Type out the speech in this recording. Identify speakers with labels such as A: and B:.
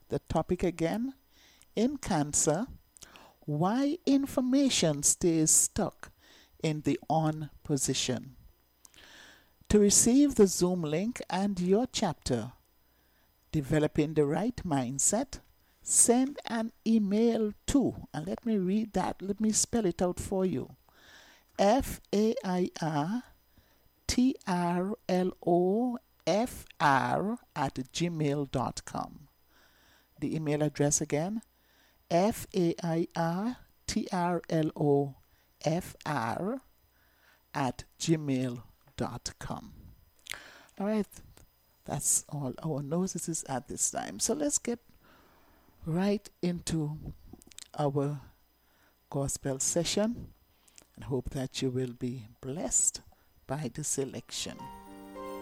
A: The topic again, in cancer, why information stays stuck in the on position. To receive the Zoom link and your chapter, Developing the Right Mindset, send an email to, and let me read that, let me spell it out for you. FAIRTRLOFR@gmail.com. The email address again, FAIRTRLOFR@gmail.com. All right, that's all our notices at this time. So let's get right into our gospel session and hope that you will be blessed by the selection.